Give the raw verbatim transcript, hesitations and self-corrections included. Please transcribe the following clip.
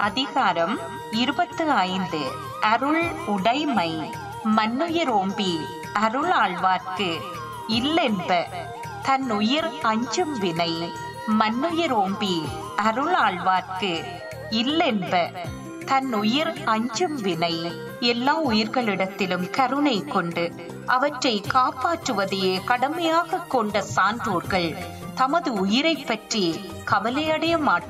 அதிகாரம் இருபத்து ஐந்து. அருள் உடைமை. மன்னுயிரோம்பி அருள் ஆழ்வார்க்கு இல்லென்ப தன்னுயிர் அஞ்சும் வினை. மன்னுயிரோம்பி அருள் ஆழ்வார்க்கு இல்லென்ப தன்னுயிர் அஞ்சும் வினை. எல்லா உயிர்களிடத்திலும் கருணை கொண்டு அவற்றை காப்பாற்றுவதையே கடமையாக கொண்ட சான்றோர்கள் தமது உயிரை பற்றி கவலையடைய மாட்டார்கள்.